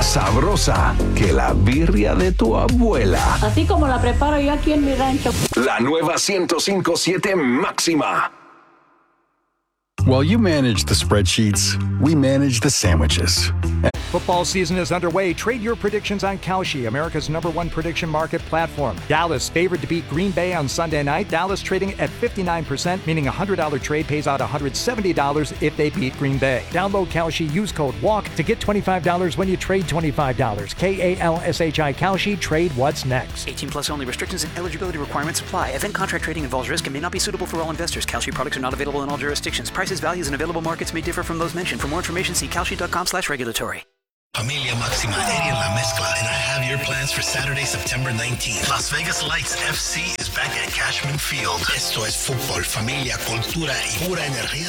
más sabrosa que la birria de tu abuela. Así como la preparo yo aquí en mi rancho. La nueva 105.7 Máxima. While you manage the spreadsheets, we manage the sandwiches. Football season is underway. Trade your predictions on Kalshi, America's #1 prediction market platform. Dallas favored to beat Green Bay on Sunday night. Dallas trading at 59%, meaning a $100 trade pays out $170 if they beat Green Bay. Download Kalshi, use code WALK to get $25 when you trade $25. KALSHI Kalshi, trade what's next. 18 plus only. Restrictions and eligibility requirements apply. Event contract trading involves risk and may not be suitable for all investors. Kalshi products are not available in all jurisdictions. Prices, values, and available markets may differ from those mentioned. For more information, see kalshi.com/regulatory. Familia Maxima, Eddie en la mezcla, and I have your plans for Saturday, September 19th. Las Vegas Lights FC is back at Cashman Field. Esto es fútbol, familia, cultura y pura energía